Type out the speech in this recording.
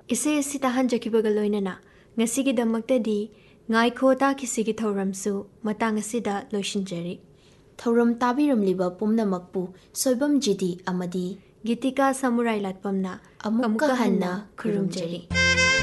इसे असि ताहंजखिबगा लोइनना ngasigidamakta ngaikho takisigi thauramsu matang asida loishinjari thauram tabiramliba pumnamakpu soibam jidi amadi Gitika Samurai Latpamna amukka hanna khurumjari.